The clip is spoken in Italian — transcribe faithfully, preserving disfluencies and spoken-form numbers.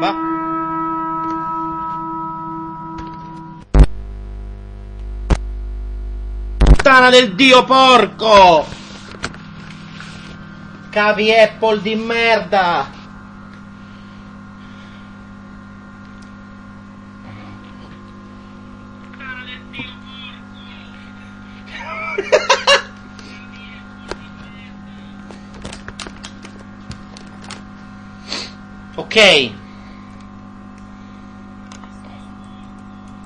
Va. Puttana del dio porco! Cavi Apple di merda! Ok.